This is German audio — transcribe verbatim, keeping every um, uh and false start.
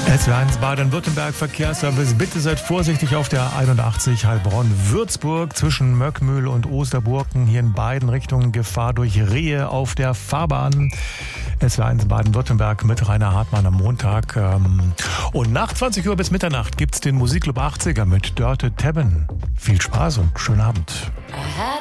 S W eins Baden-Württemberg Verkehrsservice. Bitte seid vorsichtig auf der einundachtzig Heilbronn-Würzburg zwischen Möckmühl und Osterburken. Hier in beiden Richtungen Gefahr durch Rehe auf der Fahrbahn. S W eins Baden-Württemberg mit Rainer Hartmann am Montag. Und nach zwanzig Uhr bis Mitternacht gibt's den Musikclub achtziger mit Dörte Tebben. Viel Spaß und schönen Abend.